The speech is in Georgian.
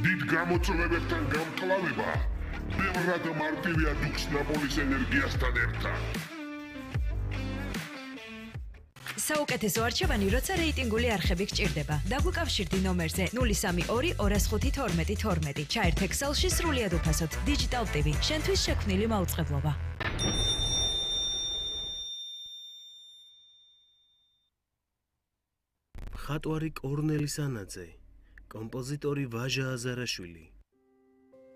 დიდ გამოწვევებებთან გამკლავება ბევრად მარტივია დუქს ნაპოლის ენერგიასთან ერთად. საუკეთესო არჩევანი, როცა რეიტინგული არხები გჭირდება. დაგვიკავშირდი ნომერზე 032 205 12 12. ჩაერთ Excel-ში სრულიად უფასოდ. Digital TV, შენთვის შექმნილი მაუწყებლობა. მხატვარი კორნელი სანაძე, კომპოზიტორი ვაჟა აზარაშვილი.